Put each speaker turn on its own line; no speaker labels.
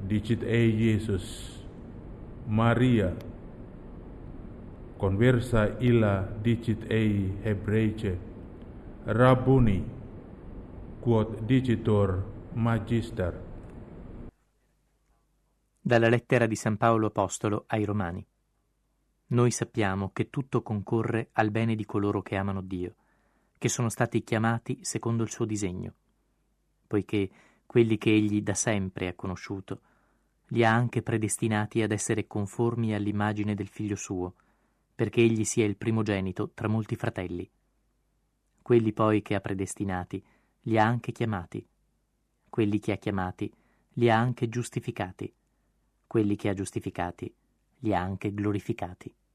dicit ei Iesus, Maria, conversa illa dicit ei Hebraice, Rabbuni, quod dicitur Magister.
Dalla lettera di San Paolo Apostolo ai Romani. Noi sappiamo che tutto concorre al bene di coloro che amano Dio, che sono stati chiamati secondo il suo disegno, poiché quelli che egli da sempre ha conosciuto, li ha anche predestinati ad essere conformi all'immagine del Figlio suo, perché egli sia il primogenito tra molti fratelli. Quelli poi che ha predestinati, li ha anche chiamati. Quelli che ha chiamati, li ha anche giustificati. Quelli che ha giustificati, li ha anche glorificati.